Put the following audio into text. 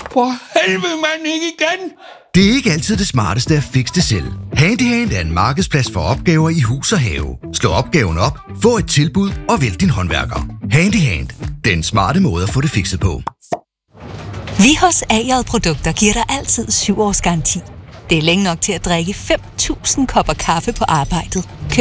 For helvede, mand, ikke igen! Det er ikke altid det smarteste at fikse det selv. Handyhand er en markedsplads for opgaver i hus og have. Slå opgaven op, få et tilbud og vælg din håndværker. Handyhand. Den smarte måde at få det fikset på. Vi hos AJ Produkter giver dig altid 7 års garanti. Det er længe nok til at drikke 5.000 kopper kaffe på arbejdet.